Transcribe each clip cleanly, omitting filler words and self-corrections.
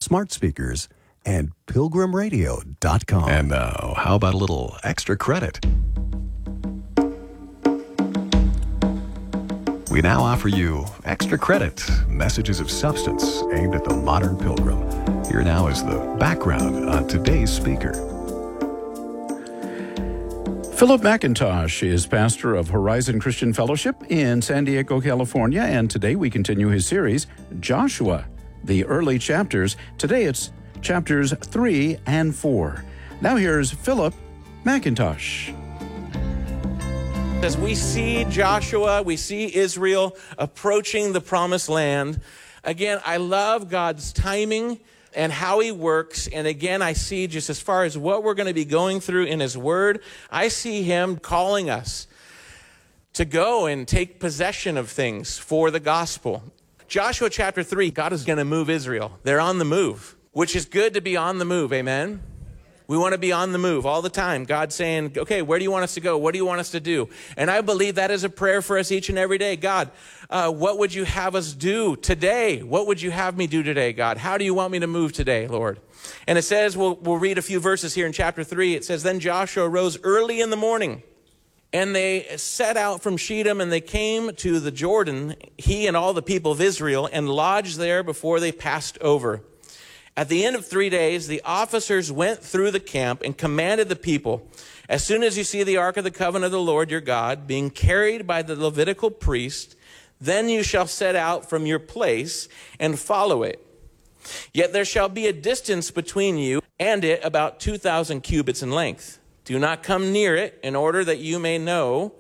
smart speakers, and PilgrimRadio.com. And now, how about a little extra credit? We now offer you Extra Credit, messages of substance aimed at the modern pilgrim. Here now is the background on today's speaker. Philip McIntosh is pastor of Horizon Christian Fellowship in San Diego, California, and today we continue his series, Joshua, the early chapters. Today it's chapters 3 and 4. Now here's Philip McIntosh. As we see Joshua, we see Israel approaching the promised land. Again, I love God's timing and how he works. And again, I see just as far as what we're going to be going through in his word, I see him calling us to go and take possession of things for the gospel. Joshua chapter 3, God is going to move Israel. They're on the move, which is good to be on the move. Amen. We want to be on the move all the time. God's saying, okay, where do you want us to go? What do you want us to do? And I believe that is a prayer for us each and every day. God, what would you have us do today? What would you have me do today, God? How do you want me to move today, Lord? And it says, we'll read a few verses here in chapter 3. It says, then Joshua rose early in the morning, and they set out from Shittim, and they came to the Jordan, he and all the people of Israel, and lodged there before they passed over. At the end of 3 days, the officers went through the camp and commanded the people, as soon as you see the ark of the covenant of the Lord your God being carried by the Levitical priest, then you shall set out from your place and follow it. Yet there shall be a distance between you and it about 2,000 cubits in length. Do not come near it, in order that you may know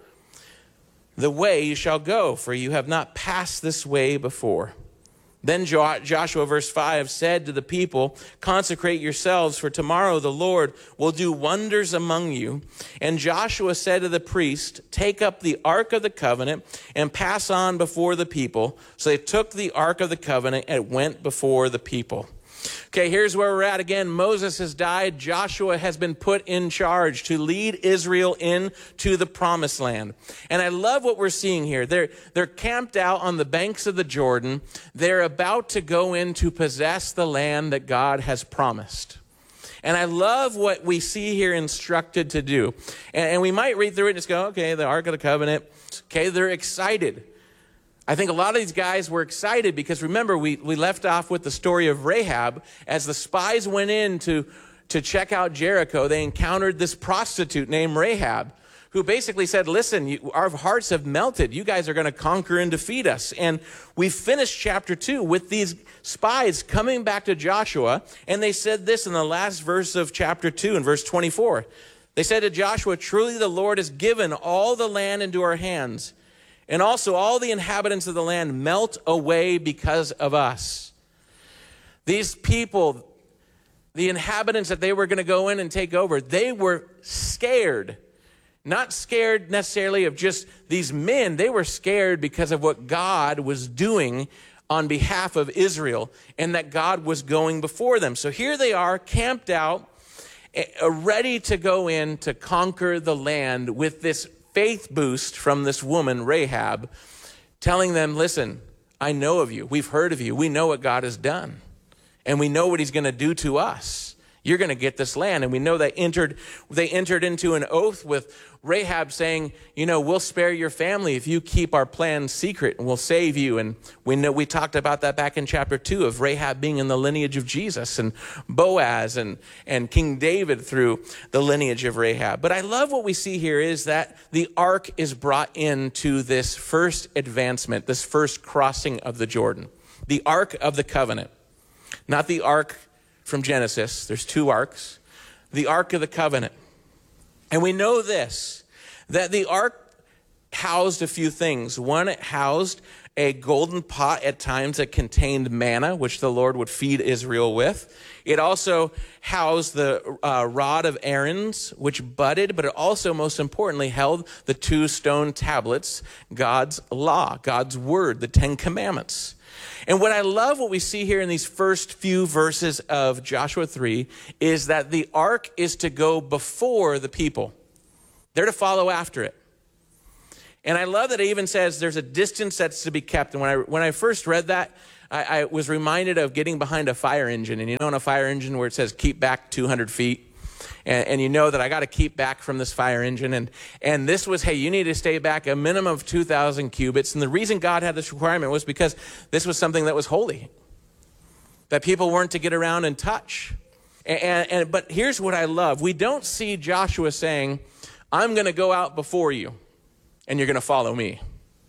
the way you shall go, for you have not passed this way before. Then Joshua, verse 5, said to the people, consecrate yourselves, for tomorrow the Lord will do wonders among you. And Joshua said to the priest, take up the ark of the covenant and pass on before the people. So they took the ark of the covenant and went before the people. Okay, here's where we're at again. Moses has died. Joshua has been put in charge to lead Israel into the promised land. And I love what we're seeing here. They're camped out on the banks of the Jordan. They're about to go in to possess the land that God has promised. And I love what we see here instructed to do. And we might read through it and just go, okay, the Ark of the Covenant. Okay, they're excited. I think a lot of these guys were excited because remember, we left off with the story of Rahab. As the spies went in to check out Jericho, they encountered this prostitute named Rahab, who basically said, listen, our hearts have melted. You guys are going to conquer and defeat us. And we finished chapter 2 with these spies coming back to Joshua. And they said this in the last verse of chapter 2 in verse 24. They said to Joshua, truly the Lord has given all the land into our hands. And also all the inhabitants of the land melt away because of us. These people, the inhabitants that they were going to go in and take over, they were scared. Not scared necessarily of just these men. They were scared because of what God was doing on behalf of Israel and that God was going before them. So here they are camped out, ready to go in to conquer the land with this faith boost from this woman, Rahab, telling them, listen, I know of you. We've heard of you. We know what God has done. And we know what he's going to do to us. You're going to get this land. And we know they entered into an oath with Rahab saying, we'll spare your family if you keep our plan secret, and we'll save you. And we talked about that back in chapter 2 of Rahab being in the lineage of Jesus and Boaz and King David through the lineage of Rahab. But I love what we see here is that the ark is brought into this first advancement, this first crossing of the Jordan. The Ark of the Covenant, not the ark from Genesis. There's 2 arks. The Ark of the Covenant. And we know this, that the ark housed a few things. One, it housed a golden pot at times that contained manna, which the Lord would feed Israel with. It also housed the rod of Aaron's, which budded, but it also, most importantly, held the 2 stone tablets, God's law, God's word, the 10 Commandments. And what I love what we see here in these first few verses of Joshua 3 is that the ark is to go before the people. They're to follow after it. And I love that it even says there's a distance that's to be kept. And when I first read that, I was reminded of getting behind a fire engine. And you know, in a fire engine where it says keep back 200 feet. And you know that I got to keep back from this fire engine. And this was, hey, you need to stay back a minimum of 2,000 cubits. And the reason God had this requirement was because this was something that was holy, that people weren't to get around and touch. But here's what I love. We don't see Joshua saying, I'm going to go out before you and you're going to follow me.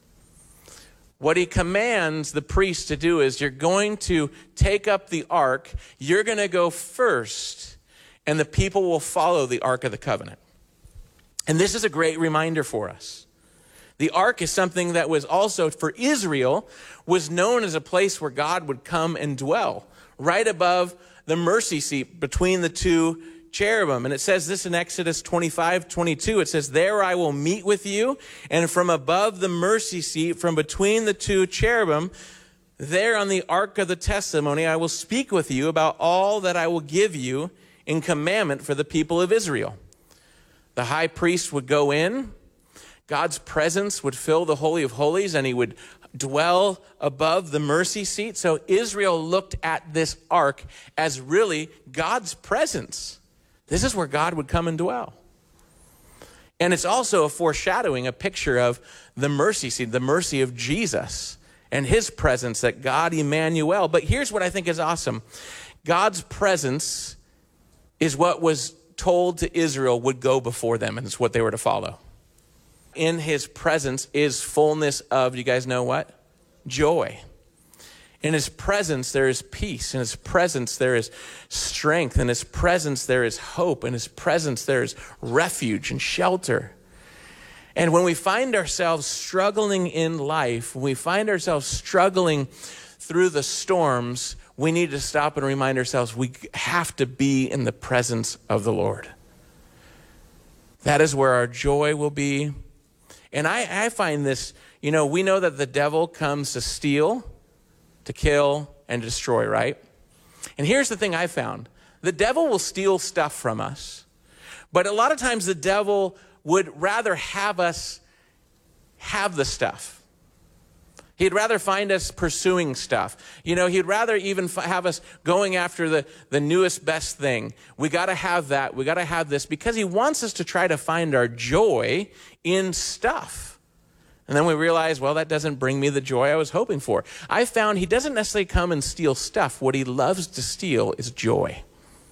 What he commands the priests to do is you're going to take up the ark, you're going to go first, and the people will follow the Ark of the Covenant. And this is a great reminder for us. The ark is something that was also, for Israel, was known as a place where God would come and dwell, right above the mercy seat between the two cherubim. And it says this in Exodus 25:22. It says, there I will meet with you, and from above the mercy seat, from between the two cherubim, there on the ark of the testimony, I will speak with you about all that I will give you in commandment for the people of Israel. The high priest would go in, God's presence would fill the Holy of Holies, and he would dwell above the mercy seat. So Israel looked at this ark as really God's presence. This is where God would come and dwell. And it's also a foreshadowing, a picture of the mercy seat, the mercy of Jesus and his presence, that God Emmanuel. But here's what I think is awesome. God's presence is what was told to Israel would go before them, and it's what they were to follow. In his presence is fullness of, you guys know what? Joy. In his presence there is peace. In his presence there is strength. In his presence there is hope. In his presence there is refuge and shelter. And when we find ourselves struggling in life, when we find ourselves struggling through the storms, we need to stop and remind ourselves we have to be in the presence of the Lord. That is where our joy will be. And I find this, you know, we know that the devil comes to steal, to kill, and destroy, right? And here's the thing I found. The devil will steal stuff from us, but a lot of times the devil would rather have us have the stuff. He'd rather find us pursuing stuff. You know, he'd rather even have us going after the newest, best thing. We got to have that. We got to have this, because he wants us to try to find our joy in stuff. And then we realize, well, that doesn't bring me the joy I was hoping for. I found he doesn't necessarily come and steal stuff. What he loves to steal is joy.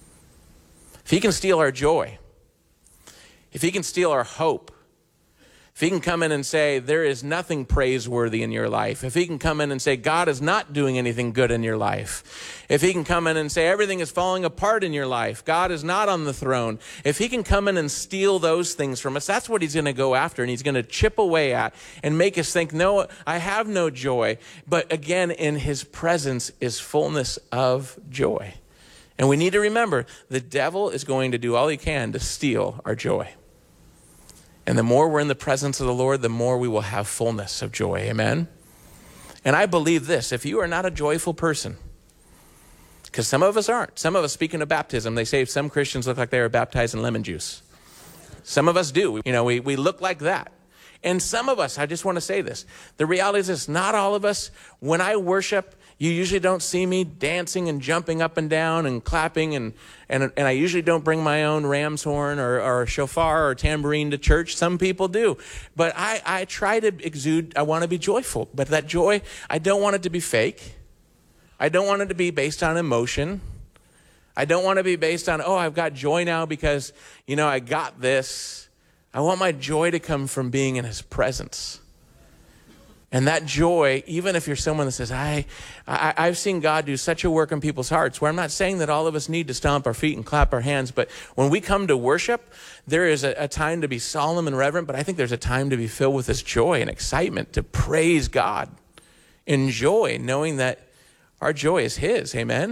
If he can steal our joy, if he can steal our hope, if he can come in and say, there is nothing praiseworthy in your life. If he can come in and say, God is not doing anything good in your life. If he can come in and say, everything is falling apart in your life. God is not on the throne. If he can come in and steal those things from us, that's what he's going to go after. And he's going to chip away at and make us think, no, I have no joy. But again, in his presence is fullness of joy. And we need to remember, the devil is going to do all he can to steal our joy. And the more we're in the presence of the Lord, the more we will have fullness of joy. Amen? And I believe this. If you are not a joyful person, because some of us aren't. Some of us, speaking of baptism, they say some Christians look like they were baptized in lemon juice. Some of us do. You know, we look like that. And some of us, I just want to say this. The reality is this, not all of us, when I worship, you usually don't see me dancing and jumping up and down and clapping, and I usually don't bring my own ram's horn or shofar or tambourine to church. Some people do. But I try to exude, I want to be joyful. But that joy, I don't want it to be fake. I don't want it to be based on emotion. I don't want to be based on, oh, I've got joy now because, you know, I got this. I want my joy to come from being in his presence. And that joy, even if you're someone that says, I've seen God do such a work in people's hearts, where I'm not saying that all of us need to stomp our feet and clap our hands, but when we come to worship, there is a time to be solemn and reverent, but I think there's a time to be filled with this joy and excitement, to praise God in joy, knowing that our joy is his. Amen?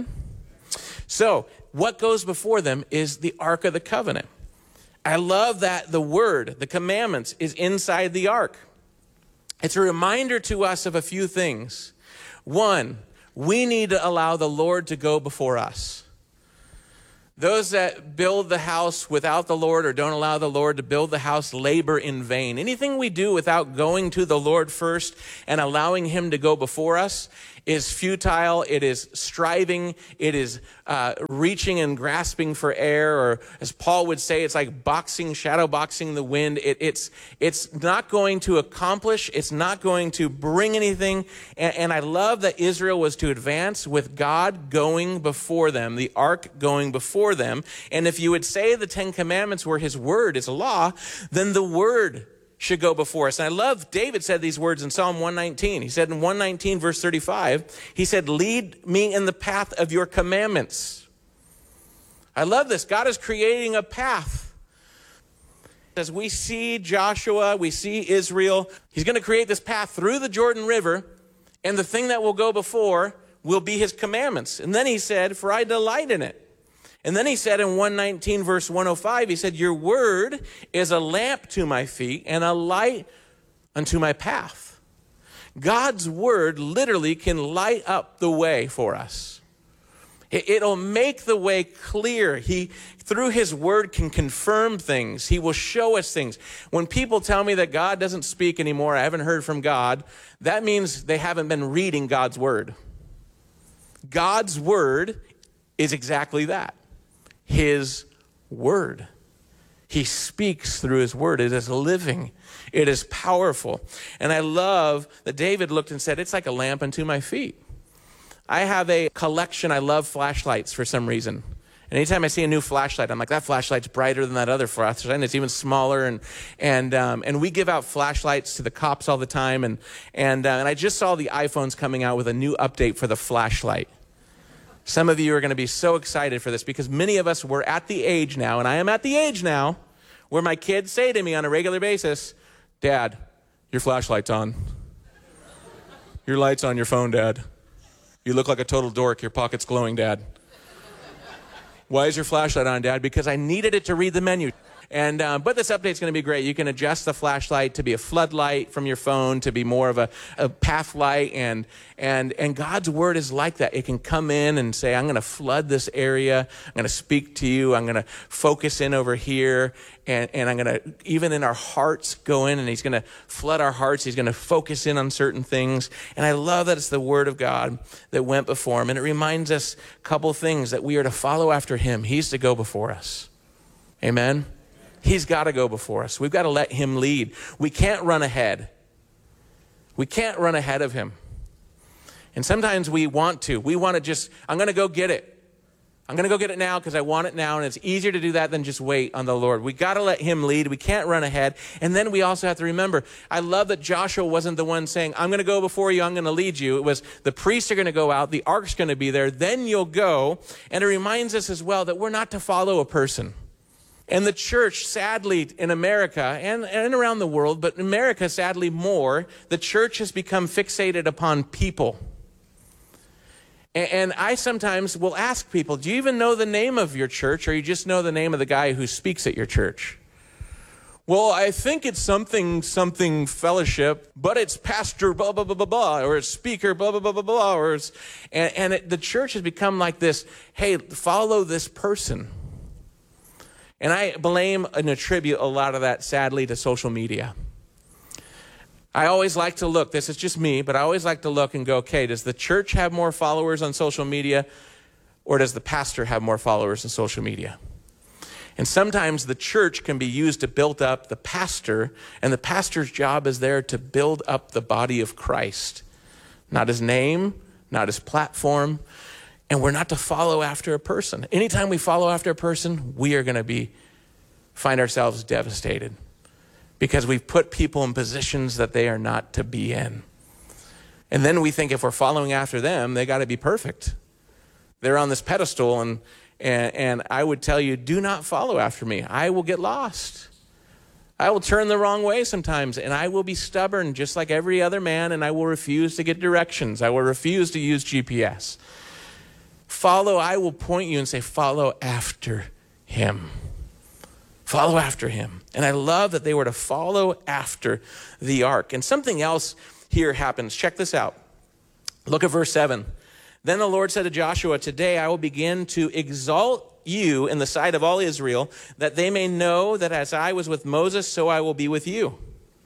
So what goes before them is the Ark of the Covenant. I love that the word, the commandments, is inside the ark. It's a reminder to us of a few things. One, we need to allow the Lord to go before us. Those that build the house without the Lord or don't allow the Lord to build the house labor in vain. Anything we do without going to the Lord first and allowing him to go before us is futile. It is striving. It is reaching and grasping for air, or as Paul would say, it's like boxing, shadow boxing the wind. It's not going to accomplish. It's not going to bring anything. And I love that Israel was to advance with God going before them, the ark going before them. And if you would say the Ten Commandments were his word, it's a law, then the word should go before us. And I love, David said these words in Psalm 119. He said in 119 verse 35, he said, lead me in the path of your commandments. I love this. God is creating a path. As we see Joshua, we see Israel, he's going to create this path through the Jordan River, and the thing that will go before will be his commandments. And then he said, for I delight in it. And then he said in 119 verse 105, he said, your word is a lamp to my feet and a light unto my path. God's word literally can light up the way for us. It'll make the way clear. He, through his word, can confirm things. He will show us things. When people tell me that God doesn't speak anymore, I haven't heard from God, that means they haven't been reading God's word. God's word is exactly that. His word. He speaks through his word. It is living. It is powerful. And I love that David looked and said, it's like a lamp unto my feet. I have a collection. I love flashlights for some reason. And anytime I see a new flashlight, I'm like, that flashlight's brighter than that other flashlight, and it's even smaller. And we give out flashlights to the cops all the time. And I just saw the iPhones coming out with a new update for the flashlight. Some of you are going to be so excited for this because many of us were at the age now, and I am at the age now, where my kids say to me on a regular basis, Dad, your flashlight's on. Your light's on your phone, Dad. You look like a total dork. Your pocket's glowing, Dad. Why is your flashlight on, Dad? Because I needed it to read the menu. And but this update's going to be great. You can adjust the flashlight to be a floodlight from your phone, to be more of a path light, and God's word is like that. It can come in and say, I'm going to flood this area. I'm going to speak to you. I'm going to focus in over here, and I'm going to, even in our hearts, go in, and he's going to flood our hearts. He's going to focus in on certain things. And I love that it's the word of God that went before him. And it reminds us a couple things, that we are to follow after him. He's to go before us. Amen. He's got to go before us. We've got to let him lead. We can't run ahead. We can't run ahead of him. And sometimes we want to. We want to just, I'm going to go get it. I'm going to go get it now because I want it now. And it's easier to do that than just wait on the Lord. We got to let him lead. We can't run ahead. And then we also have to remember, I love that Joshua wasn't the one saying, I'm going to go before you. I'm going to lead you. It was the priests are going to go out. The ark's going to be there. Then you'll go. And it reminds us as well that we're not to follow a person. And the church, sadly, in America and around the world, but in America, sadly, more, the church has become fixated upon people. And I sometimes will ask people, do you even know the name of your church, or you just know the name of the guy who speaks at your church? Well, I think it's something fellowship, but it's pastor blah, blah, blah, blah, blah, or it's speaker blah, blah, blah, blah, blah, or it's, the church has become like this, hey, follow this person. And I blame and attribute a lot of that, sadly, to social media. I always like to look, this is just me, but I always like to look and go, okay, does the church have more followers on social media, or does the pastor have more followers on social media? And sometimes the church can be used to build up the pastor, and the pastor's job is there to build up the body of Christ. Not his name, not his platform. And we're not to follow after a person. Anytime we follow after a person, we are going to find ourselves devastated because we've put people in positions that they are not to be in. And then we think if we're following after them, they got to be perfect. They're on this pedestal, and I would tell you, do not follow after me. I will get lost. I will turn the wrong way sometimes, and I will be stubborn just like every other man, and I will refuse to get directions. I will refuse to use GPS. Follow, I will point you and say, follow after him. Follow after him. And I love that they were to follow after the ark. And something else here happens. Check this out. Look at verse 7. Then the Lord said to Joshua, today I will begin to exalt you in the sight of all Israel, that they may know that as I was with Moses, so I will be with you.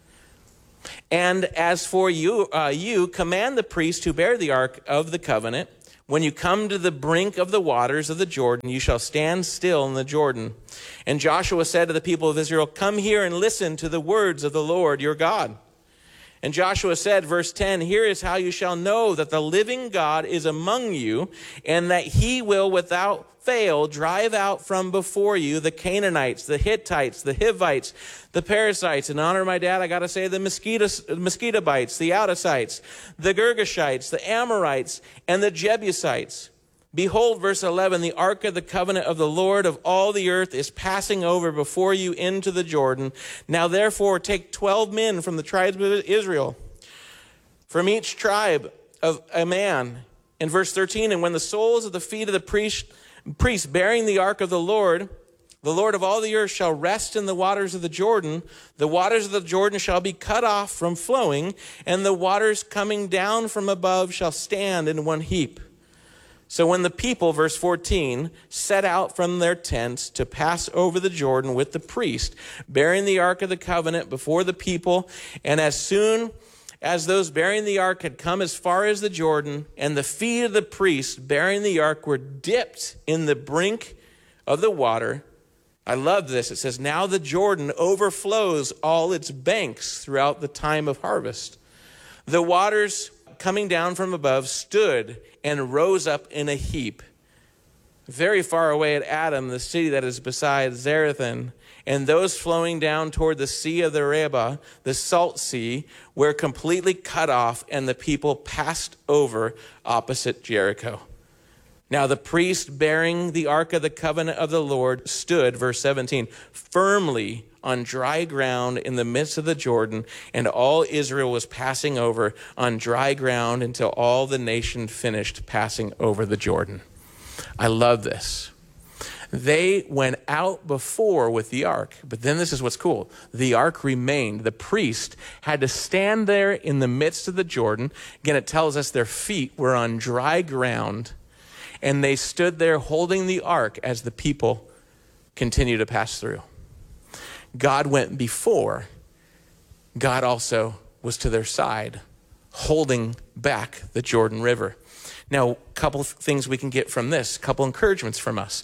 And as for you, command the priests who bear the ark of the covenant, when you come to the brink of the waters of the Jordan, you shall stand still in the Jordan. And Joshua said to the people of Israel, come here and listen to the words of the Lord your God. And Joshua said, verse 10, here is how you shall know that the living God is among you, and that he will without fail drive out from before you the Canaanites, the Hittites, the Hivites, the Perizzites. In honor of my dad, I got to say the Mosquitobites, the Outasites, the Girgashites, the Amorites, and the Jebusites. Behold, verse 11, the ark of the covenant of the Lord of all the earth is passing over before you into the Jordan. Now therefore take 12 men from the tribes of Israel, from each tribe of a man. In verse 13, and when the soles of the feet of the priest bearing the ark of the Lord of all the earth shall rest in the waters of the Jordan of the Jordan shall be cut off from flowing, and the waters coming down from above shall stand in one heap. So when the people, verse 14, set out from their tents to pass over the Jordan with the priest, bearing the ark of the covenant before the people, and as soon as those bearing the ark had come as far as the Jordan, and the feet of the priest bearing the ark were dipped in the brink of the water, I love this. It says, now the Jordan overflows all its banks throughout the time of harvest. The waters coming down from above stood and rose up in a heap, very far away at Adam, the city that is beside Zarethan, and those flowing down toward the sea of the Arabah, the salt sea, were completely cut off, and the people passed over opposite Jericho. Now the priest bearing the ark of the covenant of the Lord stood, verse 17, firmly on dry ground in the midst of the Jordan, and all Israel was passing over on dry ground until all the nation finished passing over the Jordan. I love this. They went out before with the ark, but then this is what's cool. The ark remained. The priest had to stand there in the midst of the Jordan. Again, it tells us their feet were on dry ground, and they stood there holding the ark as the people continued to pass through. God went before. God also was to their side, holding back the Jordan River. Now, a couple things we can get from this, a couple encouragements from us.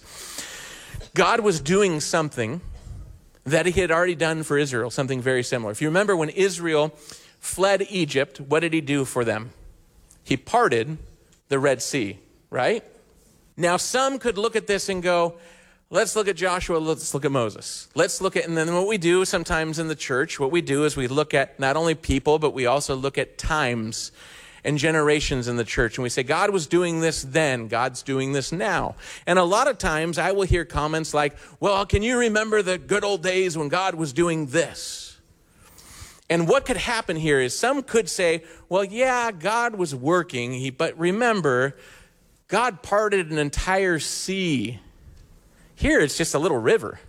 God was doing something that he had already done for Israel, something very similar. If you remember when Israel fled Egypt, what did he do for them? He parted the Red Sea, right? Now, some could look at this and go, let's look at Joshua, let's look at Moses. Let's look at, and then what we do sometimes in the church, what we do is we look at not only people, but we also look at times and generations in the church. And we say, God was doing this then, God's doing this now. And a lot of times I will hear comments like, well, can you remember the good old days when God was doing this? And what could happen here is some could say, well, yeah, God was working, but remember, God parted an entire sea. Here, it's just a little river.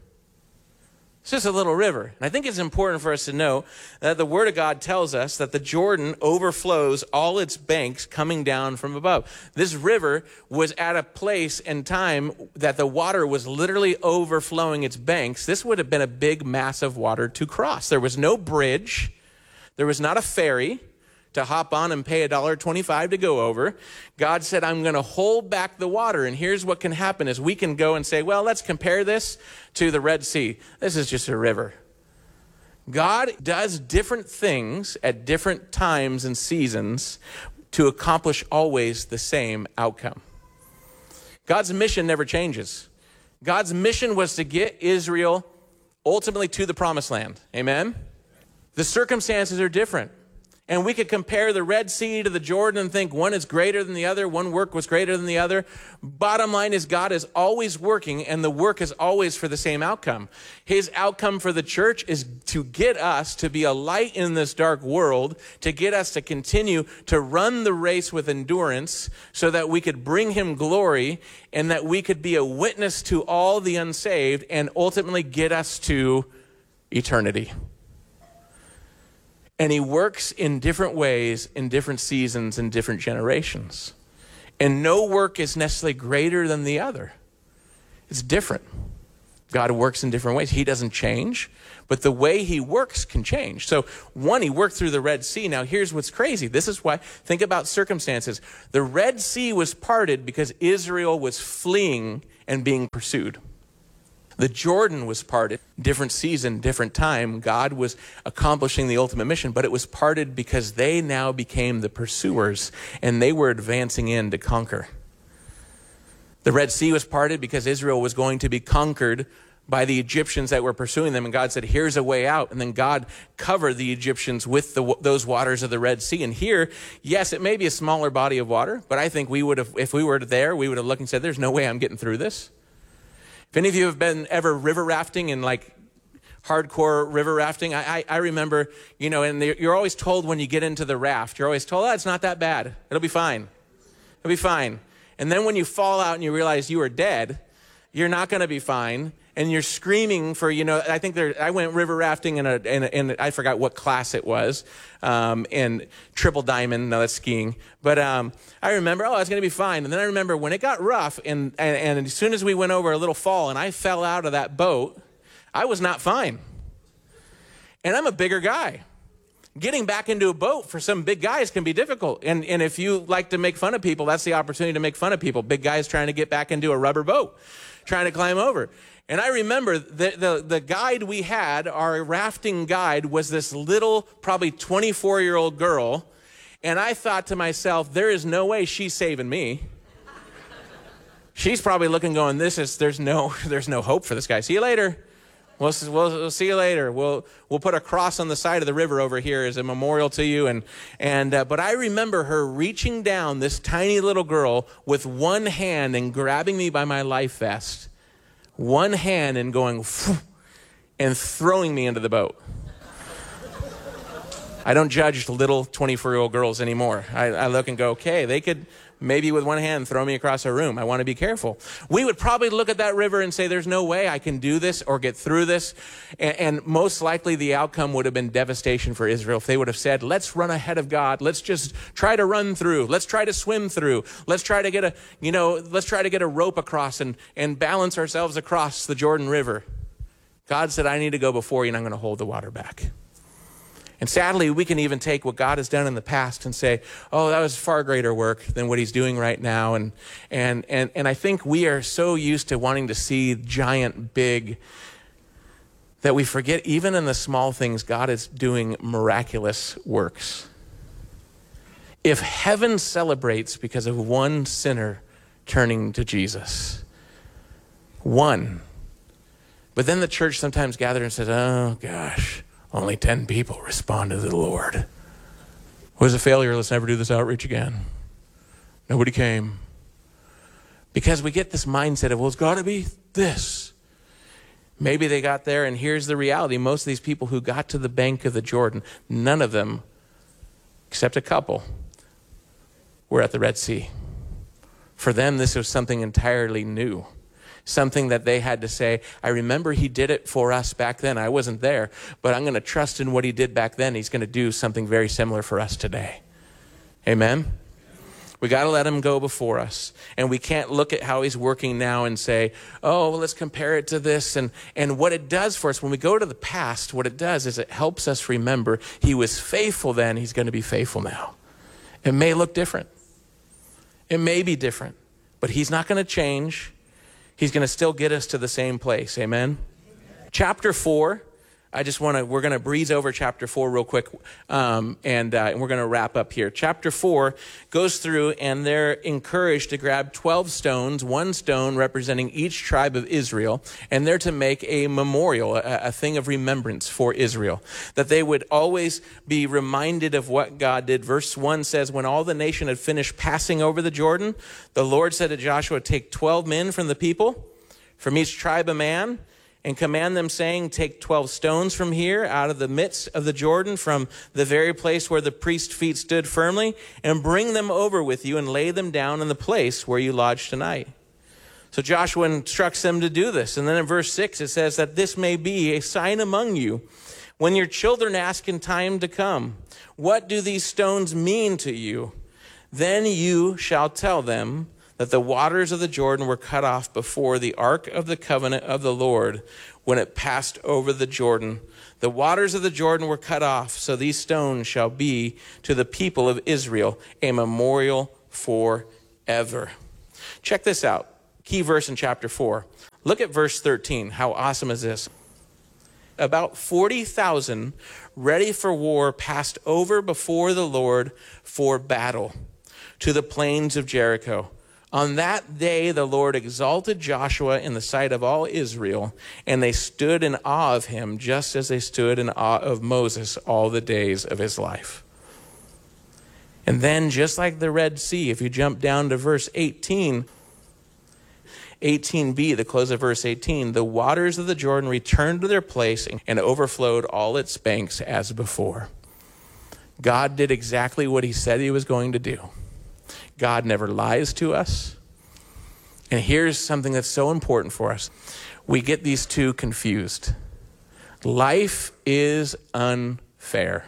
It's just a little river. And I think it's important for us to know that the Word of God tells us that the Jordan overflows all its banks coming down from above. This river was at a place and time that the water was literally overflowing its banks. This would have been a big mass of water to cross. There was no bridge. There was not a ferry to hop on and pay $1.25 to go over. God said, I'm going to hold back the water. And here's what can happen is we can go and say, well, let's compare this to the Red Sea. This is just a river. God does different things at different times and seasons to accomplish always the same outcome. God's mission never changes. God's mission was to get Israel ultimately to the promised land. Amen? The circumstances are different. And we could compare the Red Sea to the Jordan and think one is greater than the other, one work was greater than the other. Bottom line is God is always working, and the work is always for the same outcome. His outcome for the church is to get us to be a light in this dark world, to get us to continue to run the race with endurance so that we could bring him glory and that we could be a witness to all the unsaved and ultimately get us to eternity. And he works in different ways, in different seasons, in different generations. And no work is necessarily greater than the other. It's different. God works in different ways. He doesn't change, but the way he works can change. So one, he worked through the Red Sea. Now here's what's crazy. This is why, think about circumstances. The Red Sea was parted because Israel was fleeing and being pursued. The Jordan was parted, different season, different time. God was accomplishing the ultimate mission, but it was parted because they now became the pursuers and they were advancing in to conquer. The Red Sea was parted because Israel was going to be conquered by the Egyptians that were pursuing them. And God said, here's a way out. And then God covered the Egyptians with those waters of the Red Sea. And here, yes, it may be a smaller body of water, but I think we would have, if we were there, we would have looked and said, there's no way I'm getting through this. If any of you have been ever river rafting and like hardcore river rafting, I remember, and you're always told when you get into the raft, you're always told, it's not that bad. It'll be fine. It'll be fine. And then when you fall out and you realize you are dead, you're not going to be fine. And you're screaming for, I went river rafting in I forgot what class it was, in Triple Diamond. No, that's skiing. But I remember, it's going to be fine. And then I remember when it got rough and as soon as we went over a little fall and I fell out of that boat, I was not fine. And I'm a bigger guy. Getting back into a boat for some big guys can be difficult. And if you like to make fun of people, that's the opportunity to make fun of people. Big guys trying to get back into a rubber boat, trying to climb over. And I remember the guide we had, our rafting guide, was this little, probably 24-year-old girl. And I thought to myself, there is no way she's saving me. She's probably looking going, there's no hope for this guy. See you later. We'll see you later. We'll put a cross on the side of the river over here as a memorial to you. But I remember her reaching down, this tiny little girl, with one hand and grabbing me by my life vest, one hand, and going, and throwing me into the boat. I don't judge little 24-year-old girls anymore. I look and go, okay, they could maybe with one hand throw me across a room. I want to be careful. We would probably look at that river and say, there's no way I can do this or get through this. And most likely the outcome would have been devastation for Israel if they would have said, let's run ahead of God. Let's just try to run through. Let's try to swim through. Let's try to get a rope across and balance ourselves across the Jordan River. God said, I need to go before you and I'm going to hold the water back. And sadly, we can even take what God has done in the past and say, that was far greater work than what he's doing right now. And I think we are so used to wanting to see giant, big, that we forget even in the small things, God is doing miraculous works. If heaven celebrates because of one sinner turning to Jesus, one, but then the church sometimes gathers and says, oh gosh, only 10 people responded to the Lord. It was a failure. Let's never do this outreach again. Nobody came. Because we get this mindset of, it's got to be this. Maybe they got there, and here's the reality. Most of these people who got to the bank of the Jordan, none of them, except a couple, were at the Red Sea. For them, this was something entirely new. Something that they had to say, I remember he did it for us back then. I wasn't there, but I'm going to trust in what he did back then. He's going to do something very similar for us today. Amen? We got to let him go before us. And we can't look at how he's working now and say, let's compare it to this. And what it does for us, when we go to the past, what it does is it helps us remember he was faithful then, he's going to be faithful now. It may look different. It may be different, but he's not going to change. He's going to still get us to the same place. Amen? Chapter 4, we're going to breeze over chapter 4 real quick, and we're going to wrap up here. Chapter 4 goes through, and they're encouraged to grab 12 stones, one stone representing each tribe of Israel, and they're to make a memorial, a thing of remembrance for Israel, that they would always be reminded of what God did. Verse 1 says, when all the nation had finished passing over the Jordan, the Lord said to Joshua, take 12 men from the people, from each tribe a man, and command them, saying, take 12 stones from here out of the midst of the Jordan, from the very place where the priest's feet stood firmly, and bring them over with you and lay them down in the place where you lodge tonight. So Joshua instructs them to do this. And then in verse 6, it says that this may be a sign among you when your children ask in time to come, what do these stones mean to you? Then you shall tell them, that the waters of the Jordan were cut off before the ark of the covenant of the Lord when it passed over the Jordan. The waters of the Jordan were cut off, so these stones shall be to the people of Israel a memorial forever. Check this out. Key verse in chapter 4. Look at verse 13. How awesome is this? About 40,000 ready for war passed over before the Lord for battle to the plains of Jericho. On that day, the Lord exalted Joshua in the sight of all Israel, and they stood in awe of him, just as they stood in awe of Moses all the days of his life. And then, just like the Red Sea, if you jump down to verse 18b, the close of verse 18, the waters of the Jordan returned to their place and overflowed all its banks as before. God did exactly what he said he was going to do. God never lies to us. And here's something that's so important for us. We get these two confused. Life is unfair.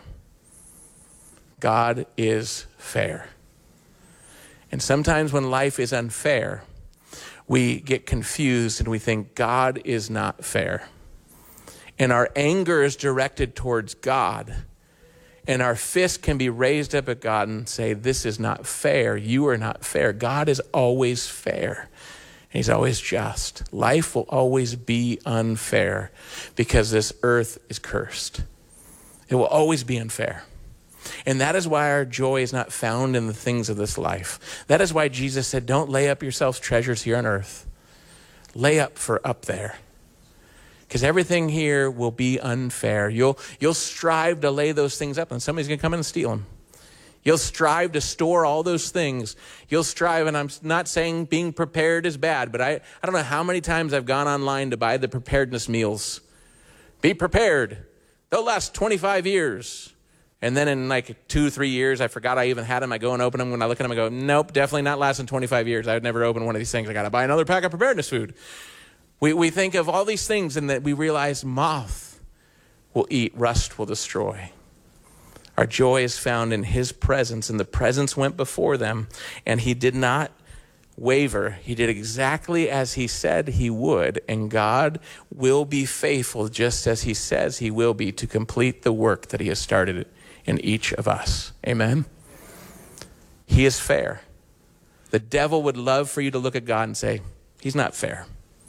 God is fair. And sometimes when life is unfair, we get confused and we think God is not fair. And our anger is directed towards God. And our fist can be raised up at God and say, this is not fair. You are not fair. God is always fair. And he's always just. Life will always be unfair because this earth is cursed. It will always be unfair. And that is why our joy is not found in the things of this life. That is why Jesus said, don't lay up yourselves treasures here on earth. Lay up for up there. Because everything here will be unfair. You'll strive to lay those things up, and somebody's going to come in and steal them. You'll strive to store all those things. You'll strive, and I'm not saying being prepared is bad, but I don't know how many times I've gone online to buy the preparedness meals. Be prepared. They'll last 25 years. And then in like 2-3 years, I forgot I even had them. I go and open them. When I look at them, I go, nope, definitely not lasting 25 years. I would never open one of these things. I got to buy another pack of preparedness food. We think of all these things and that we realize moth will eat, rust will destroy. Our joy is found in his presence, and the presence went before them, and he did not waver. He did exactly as he said he would, and God will be faithful just as he says he will be to complete the work that he has started in each of us. Amen? He is fair. The devil would love for you to look at God and say, he's not fair.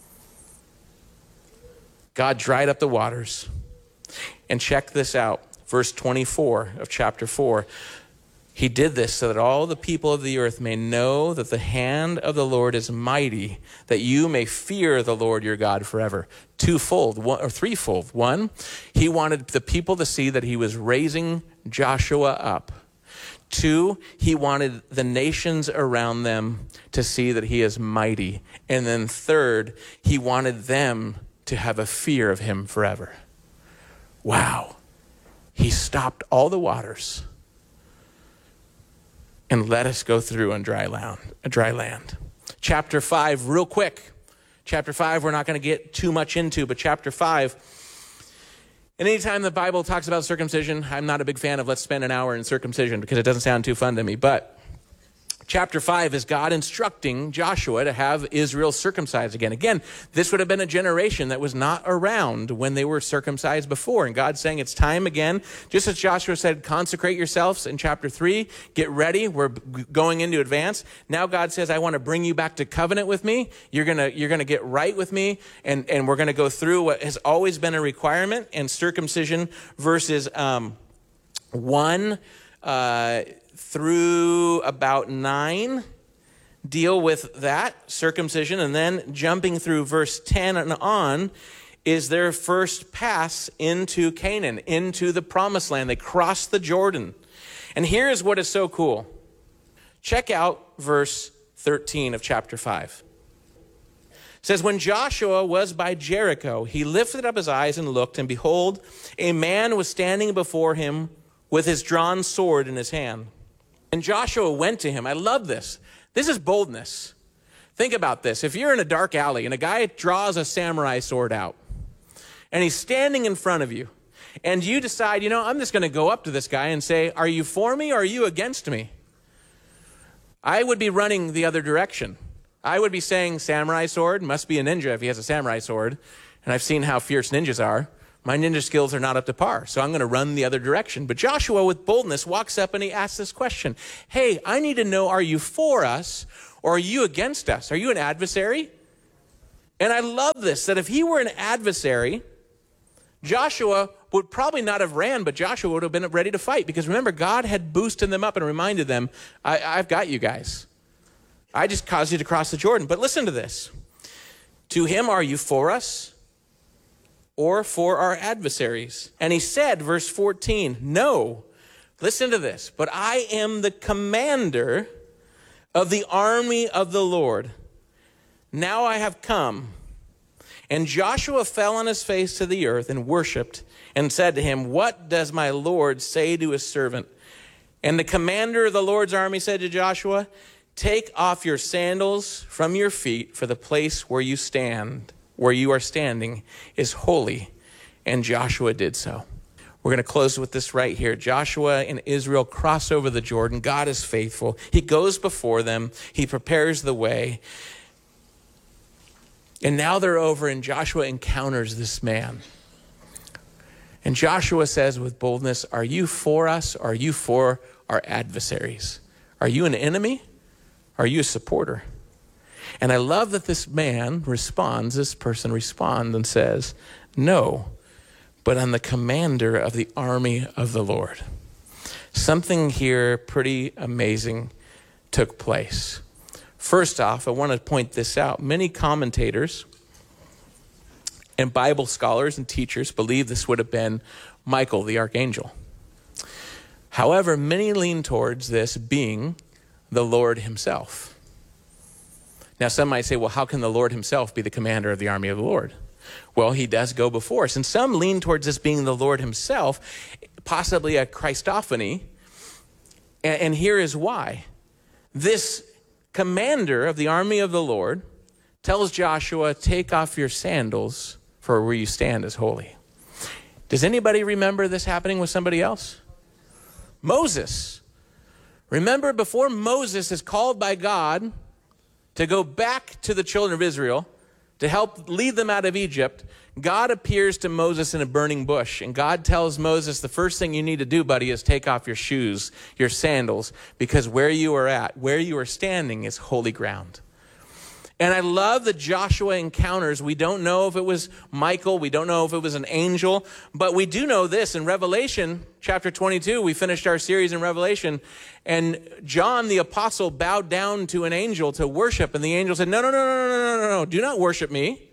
God dried up the waters. And check this out. Verse 24 of chapter 4. He did this so that all the people of the earth may know that the hand of the Lord is mighty, that you may fear the Lord your God forever. Twofold, or threefold. One, he wanted the people to see that he was raising Joshua up. Two, he wanted the nations around them to see that he is mighty. And then third, he wanted them to have a fear of him forever. Wow. He stopped all the waters and let us go through on dry land. Chapter 5, real quick. Chapter 5, we're not going to get too much into, but chapter 5, and anytime the Bible talks about circumcision, I'm not a big fan of let's spend an hour in circumcision because it doesn't sound too fun to me, but chapter 5 is God instructing Joshua to have Israel circumcised again. Again, this would have been a generation that was not around when they were circumcised before. And God's saying it's time again. Just as Joshua said, consecrate yourselves in chapter 3. Get ready. We're going into advance. Now God says, I want to bring you back to covenant with me. You're going to get right with me. And we're going to go through what has always been a requirement. And circumcision verses 1 through about 9 deal with that circumcision, and then jumping through verse 10 and on is their first pass into Canaan, into the promised land. They cross the Jordan. And here's what is so cool. Check out verse 13 of chapter 5. It says, when Joshua was by Jericho, he lifted up his eyes and looked, and behold, a man was standing before him with his drawn sword in his hand. And Joshua went to him. I love this. This is boldness. Think about this. If you're in a dark alley and a guy draws a samurai sword out and he's standing in front of you and you decide, I'm just going to go up to this guy and say, are you for me or are you against me? I would be running the other direction. I would be saying samurai sword, must be a ninja if he has a samurai sword. And I've seen how fierce ninjas are. My ninja skills are not up to par, so I'm going to run the other direction. But Joshua, with boldness, walks up and he asks this question. Hey, I need to know, are you for us or are you against us? Are you an adversary? And I love this, that if he were an adversary, Joshua would probably not have ran, but Joshua would have been ready to fight. Because remember, God had boosted them up and reminded them, I've got you guys. I just caused you to cross the Jordan. But listen to this. To him, are you for us or for our adversaries? And he said, verse 14, no, listen to this, but I am the commander of the army of the Lord. Now I have come. And Joshua fell on his face to the earth and worshiped and said to him, what does my Lord say to his servant? And the commander of the Lord's army said to Joshua, take off your sandals from your feet, for the place where you are standing is holy. And Joshua did so. We're going to close with this right here. Joshua and Israel cross over the Jordan. God is faithful. He goes before them. He prepares the way. And now they're over, and Joshua encounters this man. And Joshua says with boldness, are you for us? Or are you for our adversaries? Are you an enemy? Are you a supporter? And I love that this person responds and says, no, but I'm the commander of the army of the Lord. Something here pretty amazing took place. First off, I want to point this out. Many commentators and Bible scholars and teachers believe this would have been Michael, the archangel. However, many lean towards this being the Lord himself. Now, some might say, well, how can the Lord himself be the commander of the army of the Lord? Well, he does go before us. And some lean towards this being the Lord himself, possibly a Christophany. And here is why. This commander of the army of the Lord tells Joshua, take off your sandals, for where you stand is holy. Does anybody remember this happening with somebody else? Moses. Remember, before Moses is called by God to go back to the children of Israel to help lead them out of Egypt, God appears to Moses in a burning bush. And God tells Moses, the first thing you need to do, buddy, is take off your shoes, your sandals, because where you are standing is holy ground. And I love the Joshua encounters. We don't know if it was Michael. We don't know if it was an angel. But we do know this. In Revelation chapter 22, we finished our series in Revelation. And John the apostle bowed down to an angel to worship. And the angel said, no, do not worship me.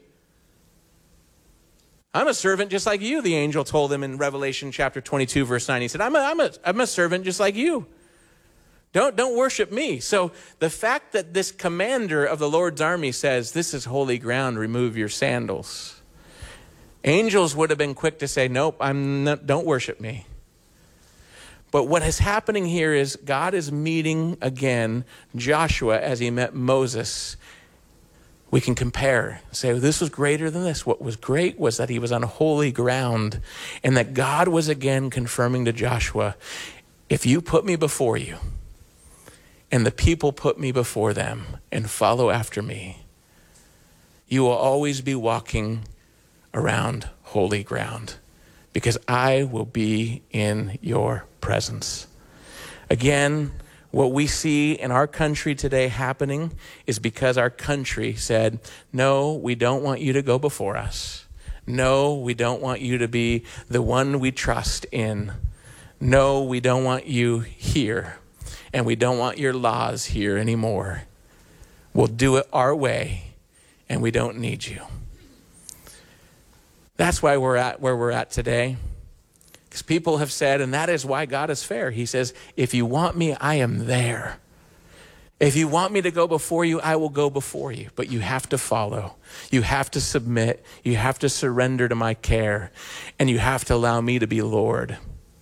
I'm a servant just like you, the angel told him in Revelation chapter 22, verse 9. He said, I'm a servant just like you. Don't worship me. So the fact that this commander of the Lord's army says, this is holy ground, remove your sandals. Angels would have been quick to say, nope, don't worship me. But what is happening here is God is meeting again Joshua as he met Moses. We can compare, say, this was greater than this. What was great was that he was on holy ground and that God was again confirming to Joshua, if you put me before you, and the people put me before them and follow after me, you will always be walking around holy ground because I will be in your presence. Again, what we see in our country today happening is because our country said, no, we don't want you to go before us. No, we don't want you to be the one we trust in. No, we don't want you here. And we don't want your laws here anymore. We'll do it our way, and we don't need you. That's why we're at where we're at today. Because people have said, and that is why God is fair. He says, if you want me, I am there. If you want me to go before you, I will go before you. But you have to follow. You have to submit. You have to surrender to my care. And you have to allow me to be Lord.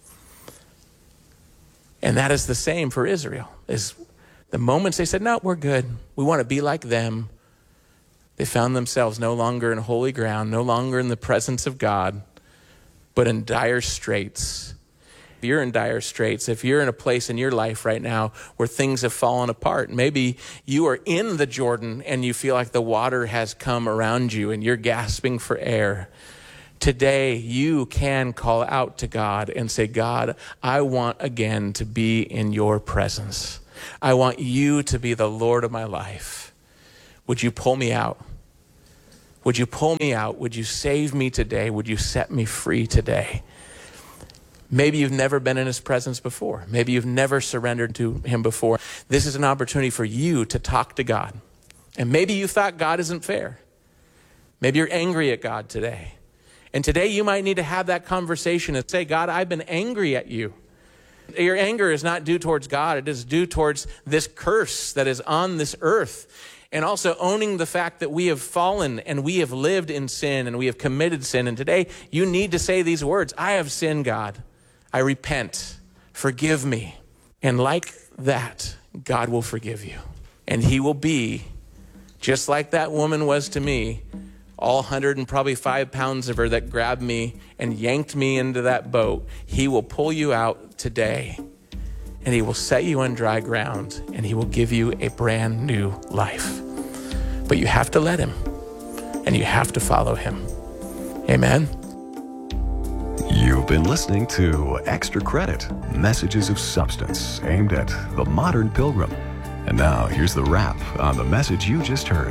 And that is the same for Israel. Is the moments they said, no, we're good. We want to be like them. They found themselves no longer in holy ground, no longer in the presence of God, but in dire straits. If you're in dire straits, if you're in a place in your life right now where things have fallen apart, maybe you are in the Jordan and you feel like the water has come around you and you're gasping for air. Today, you can call out to God and say, God, I want again to be in your presence. I want you to be the Lord of my life. Would you pull me out? Would you pull me out? Would you save me today? Would you set me free today? Maybe you've never been in his presence before. Maybe you've never surrendered to him before. This is an opportunity for you to talk to God. And maybe you thought God isn't fair. Maybe you're angry at God today. And today you might need to have that conversation and say, God, I've been angry at you. Your anger is not due towards God. It is due towards this curse that is on this earth. And also owning the fact that we have fallen and we have lived in sin and we have committed sin. And today you need to say these words, I have sinned, God. I repent. Forgive me. And like that, God will forgive you. And he will be, just like that woman was to me, all 105 pounds of her that grabbed me and yanked me into that boat. He will pull you out today. And he will set you on dry ground. And he will give you a brand new life. But you have to let him. And you have to follow him. Amen. You've been listening to Extra Credit, Messages of Substance, aimed at the modern pilgrim. And now, here's the wrap on the message you just heard.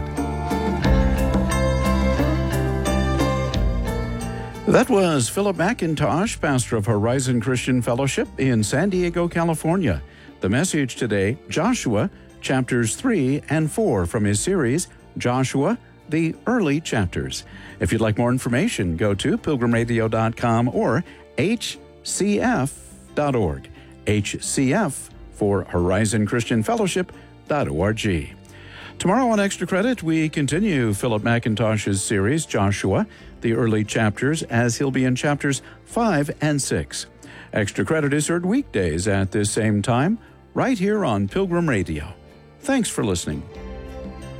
That was Philip McIntosh, pastor of Horizon Christian Fellowship in San Diego, California. The message today, Joshua, chapters 3 and 4 from his series, Joshua, the Early Chapters. If you'd like more information, go to pilgrimradio.com or hcf.org. HCF for Horizon Christian Fellowship.org. Tomorrow on Extra Credit, we continue Philip McIntosh's series, Joshua, the Early Chapters, as he'll be in chapters 5 and 6. Extra Credit is heard weekdays at this same time, right here on Pilgrim Radio. Thanks for listening.